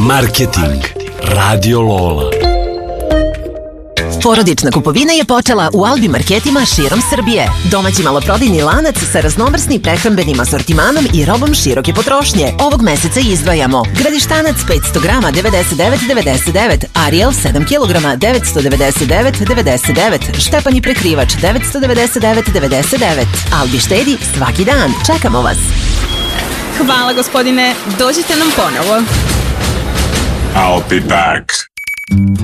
Marketing Radio Lola. Porodična kupovina je počela u Albi marketima širom Srbije. Domaći maloprodajni lanac sa raznovrsnim prehrambenim asortimanom i robom široke potrošnje. Ovog meseca izdvajamo Gradištanac 500 grama 99,99, Ariel 7 kg 999,99, Štepani prekrivač 999,99. Albi štedi svaki dan. Čekamo vas. Hvala gospodine, dođite nam ponovo. I'll be back.